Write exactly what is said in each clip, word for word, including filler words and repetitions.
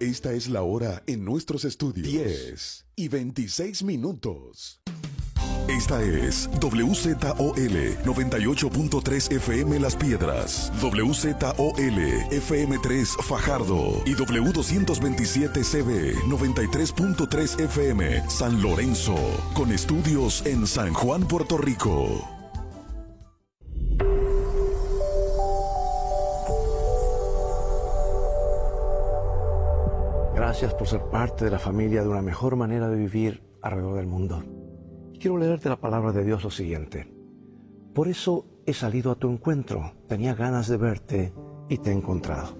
Esta es la hora en nuestros estudios. diez y veintiséis minutos. Esta es W Z O L noventa y ocho punto tres F M Las Piedras, W Z O L F M tres Fajardo y W doscientos veintisiete C B noventa y tres punto tres F M San Lorenzo, con estudios en San Juan, Puerto Rico. Gracias por ser parte de la familia de una mejor manera de vivir alrededor del mundo. Quiero leerte la palabra de Dios lo siguiente. Por eso he salido a tu encuentro, tenía ganas de verte y te he encontrado.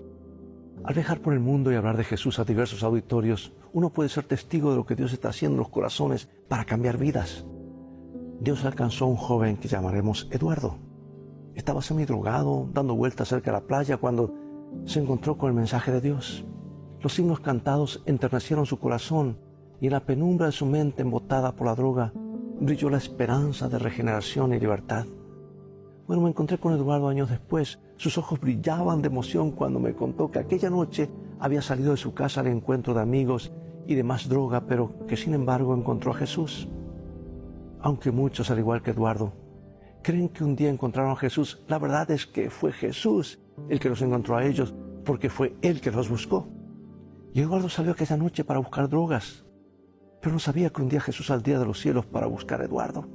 Al viajar por el mundo y hablar de Jesús a diversos auditorios, uno puede ser testigo de lo que Dios está haciendo en los corazones para cambiar vidas. Dios alcanzó a un joven que llamaremos Eduardo. Estaba semidrogado, dando vueltas cerca de la playa cuando se encontró con el mensaje de Dios. Los himnos cantados enternecieron su corazón y en la penumbra de su mente embotada por la droga brilló la esperanza de regeneración y libertad. Bueno, me encontré con Eduardo años después. Sus ojos brillaban de emoción cuando me contó que aquella noche había salido de su casa al encuentro de amigos y de más droga, pero que sin embargo encontró a Jesús. Aunque muchos, al igual que Eduardo, creen que un día encontraron a Jesús, la verdad es que fue Jesús el que los encontró a ellos, porque fue Él que los buscó. Y Eduardo salió aquella noche para buscar drogas, pero no sabía que un día Jesús saldría de los cielos para buscar a Eduardo.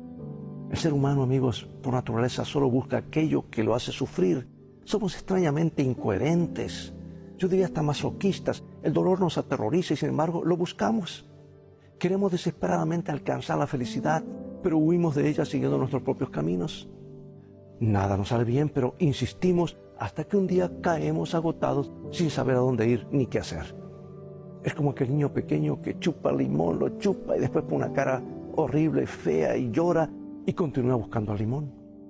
El ser humano, amigos, por naturaleza solo busca aquello que lo hace sufrir. Somos extrañamente incoherentes, yo diría hasta masoquistas. El dolor nos aterroriza y sin embargo lo buscamos. Queremos desesperadamente alcanzar la felicidad, pero huimos de ella siguiendo nuestros propios caminos. Nada nos sale bien, pero insistimos hasta que un día caemos agotados sin saber a dónde ir ni qué hacer. Es como aquel niño pequeño que chupa el limón, lo chupa y después pone una cara horrible, fea y llora y continúa buscando el limón.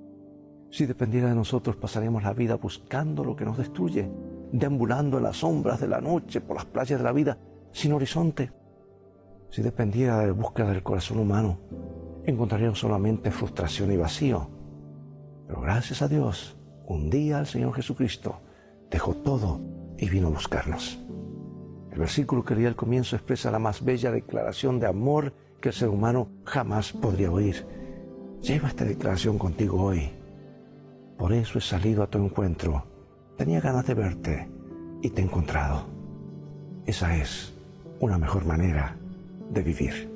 Si dependiera de nosotros, pasaríamos la vida buscando lo que nos destruye, deambulando en las sombras de la noche por las playas de la vida sin horizonte. Si dependiera de la búsqueda del corazón humano, encontraríamos solamente frustración y vacío. Pero gracias a Dios, un día el Señor Jesucristo dejó todo y vino a buscarnos. El versículo que leí al comienzo expresa la más bella declaración de amor que el ser humano jamás podría oír. Lleva esta declaración contigo hoy. Por eso he salido a tu encuentro. Tenía ganas de verte y te he encontrado. Esa es una mejor manera de vivir.